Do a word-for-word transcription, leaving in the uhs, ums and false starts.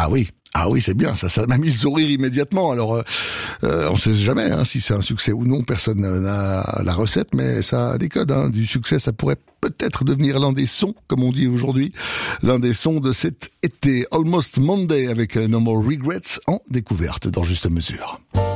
Ah oui. Ah oui, c'est bien, ça, ça m'a mis le sourire immédiatement. Alors, euh, euh, on sait jamais hein, si c'est un succès ou non, personne n'a la recette, mais ça a des codes hein, du succès. Ça pourrait peut-être devenir l'un des sons, comme on dit aujourd'hui, l'un des sons de cet été. Almost Monday avec No More Regrets en découverte dans Juste Mesure.